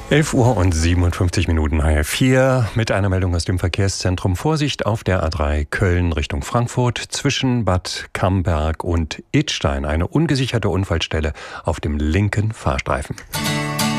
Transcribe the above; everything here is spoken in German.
11 Uhr und 57 Minuten HR4 mit einer Meldung aus dem Verkehrszentrum. Vorsicht auf der A3 Köln Richtung Frankfurt zwischen Bad Camberg und Idstein. Eine ungesicherte Unfallstelle auf dem linken Fahrstreifen.